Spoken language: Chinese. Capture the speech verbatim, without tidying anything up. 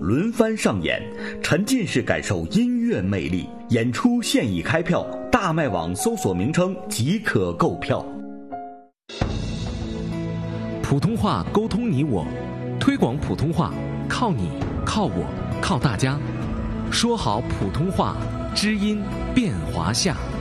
轮番上演，沉浸式感受音乐魅力。演出现已开票，大麦网搜索名称即可购票。 普通话沟通你我，推广普通话靠你靠我靠大家，说好普通话，知音变华夏。